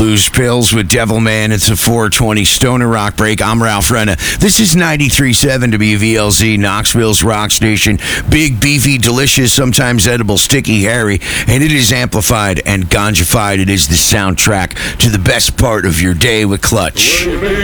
Blues Pills with Devilman. It's a 420 Stoner Rock break. I'm Ralph Renna. This is 93.7 WVLZ, Knoxville's rock station. Big, beefy, delicious, sometimes edible, sticky, hairy, and it is amplified and ganjified. It is the soundtrack to the best part of your day with Clutch.